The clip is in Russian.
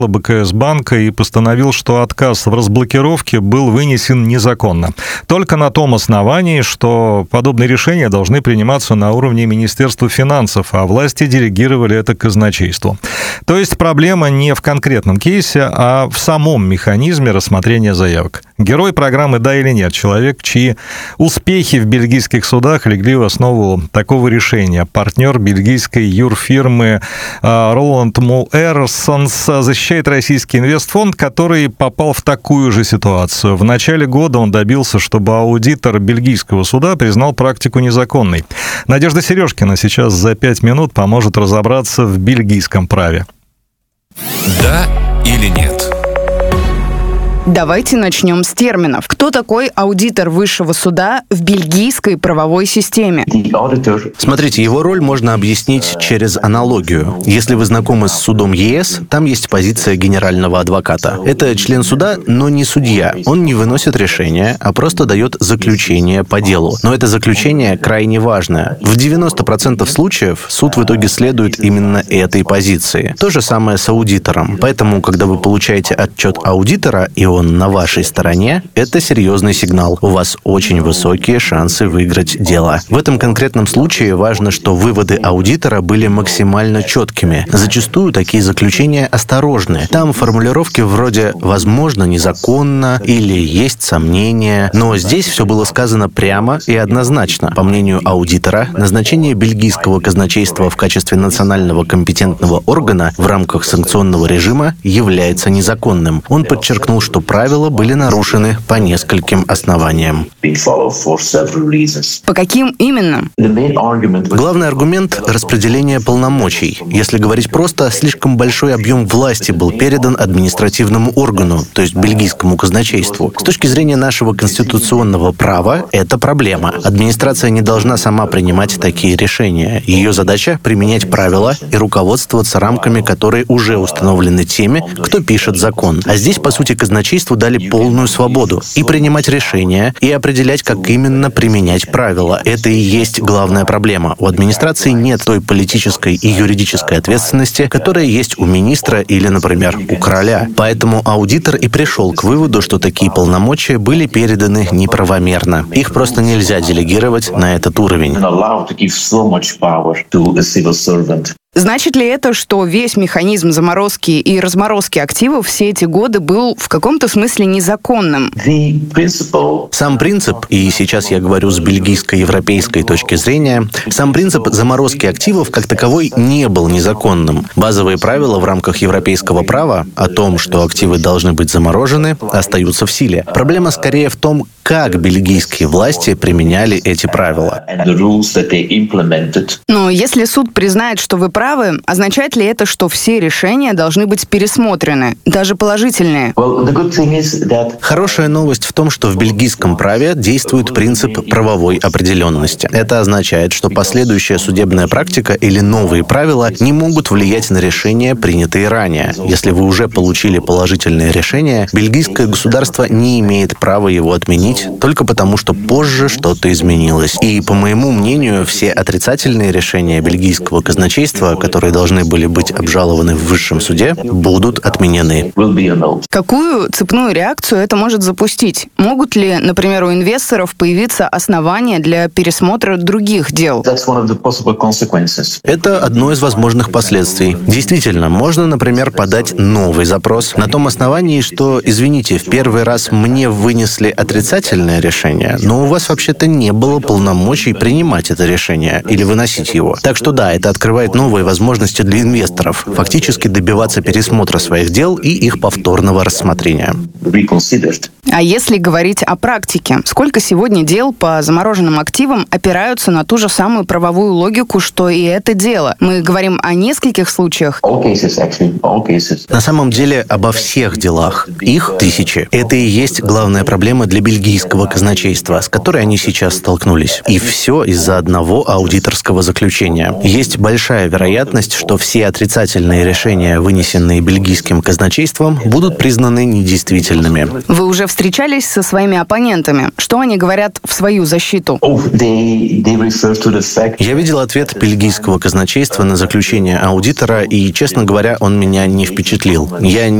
БКС банка и постановил, что отказ в разблокировке был вынесен незаконно. Только на том основании, что подобные решения должны приниматься на уровне Министерства финансов, а власти делегировали это казначейству. То есть проблема не в конкретном кейсе, а в самом механизме рассмотрения заявок. Герой программы «Да или нет» — человек, чьи успехи в бельгийских судах легли в основу такого решения. Партнер бельгийской юрфирмы Роланд Муэрсонс защищает российский инвестфонд, который попал в такую же ситуацию. В начале года он добился, чтобы аудитор бельгийского суда признал практику незаконной. Надежда Сережкина сейчас за 5 минут поможет разобраться в бельгийском праве. Да или нет? Давайте начнем с терминов. Кто такой аудитор высшего суда в бельгийской правовой системе? Смотрите, его роль можно объяснить через аналогию. Если вы знакомы с судом ЕС, там есть позиция генерального адвоката. Это член суда, но не судья. Он не выносит решения, а просто дает заключение по делу. Но это заключение крайне важное. В 90% случаев суд в итоге следует именно этой позиции. То же самое с аудитором. Поэтому, когда вы получаете отчет аудитора, и он на вашей стороне, это серьезный сигнал. У вас очень высокие шансы выиграть дело. В этом конкретном случае важно, что выводы аудитора были максимально четкими. Зачастую такие заключения осторожны. Там формулировки вроде «возможно, незаконно» или «есть сомнения». Но здесь все было сказано прямо и однозначно. По мнению аудитора, назначение бельгийского казначейства в качестве национального компетентного органа в рамках санкционного режима является незаконным. Он подчеркнул, что правила были нарушены по нескольким основаниям. По каким именно? Главный аргумент — распределение полномочий. Если говорить просто, слишком большой объем власти был передан административному органу, то есть бельгийскому казначейству. С точки зрения нашего конституционного права, это проблема. Администрация не должна сама принимать такие решения. Ее задача — применять правила и руководствоваться рамками, которые уже установлены теми, кто пишет закон. А здесь, по сути, казначейству дали полную свободу и принимать решения, и определять, как именно применять правила. Это и есть главная проблема. У администрации нет той политической и юридической ответственности, которая есть у министра или, например, у короля. Поэтому аудитор и пришел к выводу, что такие полномочия были переданы неправомерно. Их просто нельзя делегировать на этот уровень. Значит ли это, что весь механизм заморозки и разморозки активов все эти годы был в каком-то смысле незаконным? Сам принцип, и сейчас я говорю с бельгийско-европейской точки зрения, сам принцип заморозки активов как таковой не был незаконным. Базовые правила в рамках европейского права о том, что активы должны быть заморожены, остаются в силе. Проблема скорее в том, как бельгийские власти применяли эти правила. Но если суд признает, что вы правы, означает ли это, что все решения должны быть пересмотрены, даже положительные? Хорошая новость в том, что в бельгийском праве действует принцип правовой определенности. Это означает, что последующая судебная практика или новые правила не могут влиять на решения, принятые ранее. Если вы уже получили положительное решение, бельгийское государство не имеет права его отменить только потому, что позже что-то изменилось. И, по моему мнению, все отрицательные решения бельгийского казначейства, которые должны были быть обжалованы в высшем суде, будут отменены. Какую цепную реакцию это может запустить? Могут ли, например, у инвесторов появиться основания для пересмотра других дел? Это одно из возможных последствий. Действительно, можно, например, подать новый запрос на том основании, что, извините, в первый раз мне вынесли отрицательное решение, но у вас вообще-то не было полномочий принимать это решение или выносить его. Так что да, это открывает новые возможности для инвесторов, фактически добиваться пересмотра своих дел и их повторного рассмотрения. А если говорить о практике, сколько сегодня дел по замороженным активам опираются на ту же самую правовую логику, что и это дело? Мы говорим о нескольких случаях? На самом деле обо всех делах. Их тысячи. Это и есть главная проблема для бельгийского казначейства, с которой они сейчас столкнулись. И все из-за одного аудиторского заключения. Есть большая вероятность, что все отрицательные решения, вынесенные бельгийским казначейством, будут признаны недействительными подозрительными. Вы уже встречались со своими оппонентами? Что они говорят в свою защиту? Я видел ответ бельгийского казначейства на заключение аудитора, и, честно говоря, он меня не впечатлил. Я